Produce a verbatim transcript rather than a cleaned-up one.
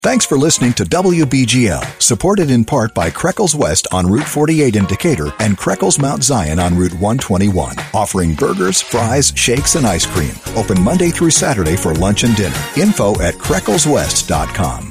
Thanks for listening to W B G L, supported in part by Kreckles West on Route forty-eight in Decatur and Kreckles Mount Zion on Route one twenty-one, offering burgers, fries, shakes, and ice cream. Open Monday through Saturday for lunch and dinner. Info at Kreckles West dot com.